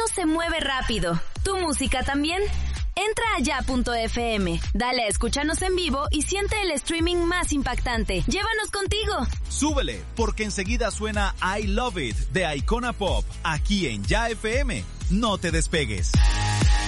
se mueve rápido. ¿Tu música también? Entra a ya.fm, dale a escucharnos en vivo y siente el streaming más impactante. ¡Llévanos contigo! Súbele, porque enseguida suena I Love It de Icona Pop, aquí en Ya FM. No te despegues.